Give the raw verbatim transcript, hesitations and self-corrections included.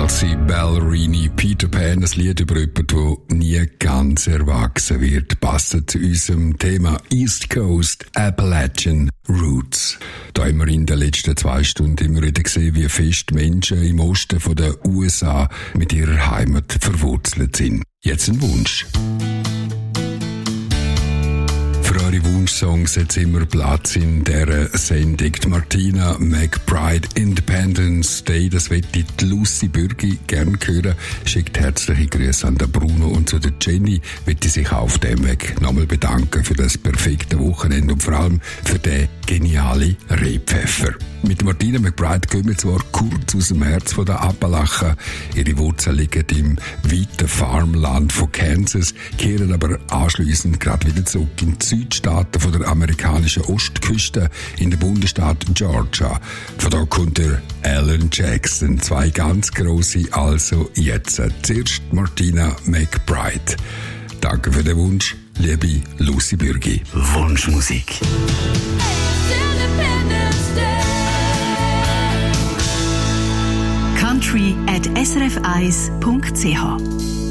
Kelsey Ballerini, Peter Pan, ein Lied über jemanden, der nie ganz erwachsen wird, passend zu unserem Thema East Coast Appalachian Roots. Da haben wir in den letzten zwei Stunden immer wieder gesehen, wie fest Menschen im Osten von der U S A mit ihrer Heimat verwurzelt sind. Jetzt ein Wunsch. Für eure Wunschsongs hat immer Platz in dieser Sendung. Die Martina McBride, Independence Day, das möchte die Lucy Bürgi gerne hören. Schickt herzliche Grüße an den Bruno und zu der Jenny. Möchte sich auf dem Weg nochmal bedanken für das perfekte Wochenende und vor allem für den genialen Rehpfeffer. Mit Martina McBride gehen wir zwar kurz aus dem Herz von der Appalachen. Ihre Wurzeln liegen im weiten Farmland von Kansas, kehren aber anschliessend gerade wieder zurück in die Südstaaten von der amerikanischen Ostküste in den Bundesstaat Georgia. Von da kommt der Alan Jackson, zwei ganz grosse, also jetzt zuerst Martina McBride. Danke für den Wunsch, liebe Lucy Bürgi. Wunschmusik. country at s r f eins punkt c h